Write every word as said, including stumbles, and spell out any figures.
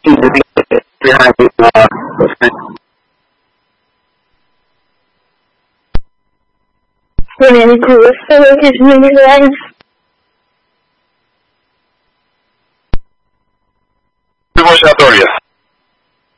Really cool. So it is really nice. Vamos a Toria.